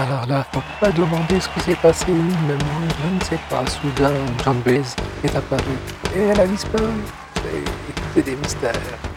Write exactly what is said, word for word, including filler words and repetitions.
Alors là, faut pas demander ce qui s'est passé, même moi, je ne sais pas. Soudain, John Baez est apparu et elle a disparu. C'est c'est des mystères.